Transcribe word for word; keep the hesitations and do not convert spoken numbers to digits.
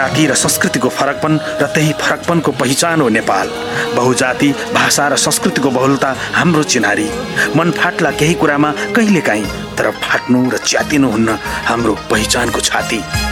जाति र संस्कृतिको फरकपन र त्यही फरकपनको पहिचान हो नेपाल। बहुजाति भाषा र संस्कृतिको बहुलता हाम्रो चिन्हारी। मन फाट्ला केही कुरामा कहिलेकाहीँ, तर फाट्नु र च्यातिनु हुन्न हाम्रो पहिचानको छाती।